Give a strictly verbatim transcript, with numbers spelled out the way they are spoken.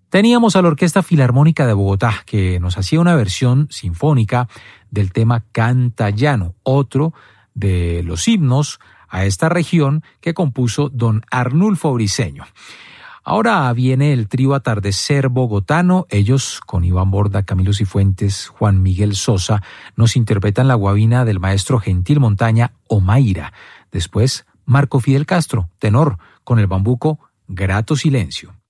Teníamos a la Orquesta Filarmónica de Bogotá, que nos hacía una versión sinfónica del tema Canta Llano, otro de los himnos a esta región que compuso don Arnulfo Briceño. Ahora viene el trío Atardecer Bogotano. Ellos, con Iván Borda, Camilo Cifuentes, Juan Miguel Sosa, nos interpretan la guabina del maestro Gentil Montaña, Omaira. Después, Marco Fidel Castro, tenor, con el bambuco Grato Silencio.